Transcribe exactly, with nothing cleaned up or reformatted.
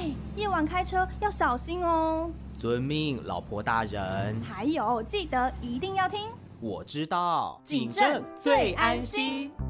哎，夜晚开车要小心哦。 遵命，老婆大人。 还有，记得一定要听。 我知道， 警政最安心。